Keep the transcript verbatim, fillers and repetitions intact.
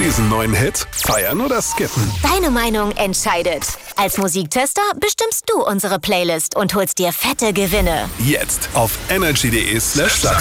Diesen neuen Hit feiern oder skippen? Deine Meinung entscheidet. Als Musiktester bestimmst du unsere Playlist und holst dir fette Gewinne. Jetzt auf energy punkt de slash